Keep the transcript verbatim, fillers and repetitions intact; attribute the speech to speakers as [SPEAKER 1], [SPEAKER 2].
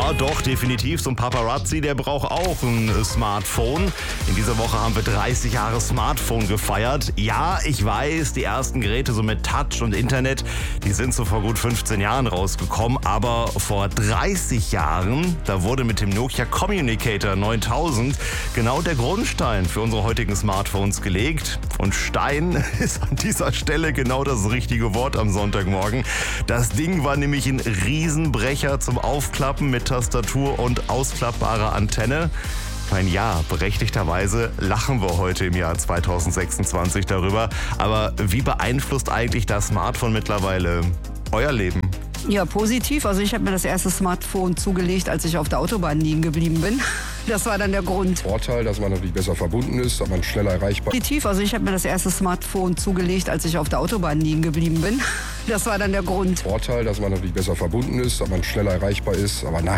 [SPEAKER 1] Ja, doch, definitiv. So ein Paparazzi, der braucht auch ein Smartphone. In dieser Woche haben wir dreißig Jahre Smartphone gefeiert. Ja, ich weiß, die ersten Geräte so mit Touch und Internet, die sind so vor gut fünfzehn Jahren rausgekommen. Aber vor dreißig Jahren, da wurde mit dem Nokia Communicator neuntausend genau der Grundstein für unsere heutigen Smartphones gelegt. Und Stein ist an dieser Stelle genau das richtige Wort am Sonntagmorgen. Das Ding war nämlich ein Riesenbrecher zum Aufklappen mit Tastatur und ausklappbarer Antenne. Ich meine, ja, berechtigterweise lachen wir heute im Jahr zweitausendsechsundzwanzig darüber. Aber wie beeinflusst eigentlich das Smartphone mittlerweile euer Leben?
[SPEAKER 2] Ja, positiv. Also ich habe mir das erste Smartphone zugelegt, als ich auf der Autobahn liegen geblieben bin. Das war dann der Grund.
[SPEAKER 3] Vorteil, dass man natürlich besser verbunden ist, dass man schneller erreichbar ist.
[SPEAKER 2] Positiv. Also ich habe mir das erste Smartphone zugelegt, als ich auf der Autobahn liegen geblieben bin. Das war dann der Grund.
[SPEAKER 3] Vorteil, dass man natürlich besser verbunden ist, dass man schneller erreichbar ist. Aber